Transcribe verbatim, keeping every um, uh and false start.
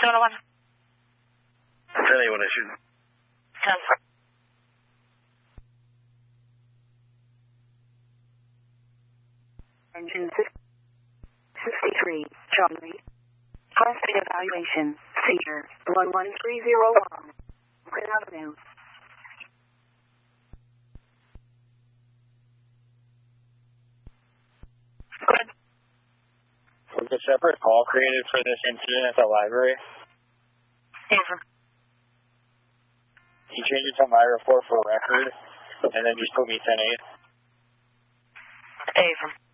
seven oh one. ten eight one issue. ten four. Engine sixty-three, Charlie. Hospital evaluation, Cedar, one one three zero one. Oakland Avenue. Good. Was a separate call created for this incident at the library? Affirm. You changed it to my report for record, and then just put me ten eight? Affirm.